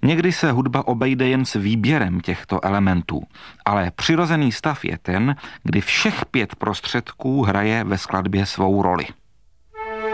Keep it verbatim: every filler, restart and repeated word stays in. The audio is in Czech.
Někdy se hudba obejde jen s výběrem těchto elementů, ale přirozený stav je ten, kdy všech pět prostředků hraje ve skladbě svou roli.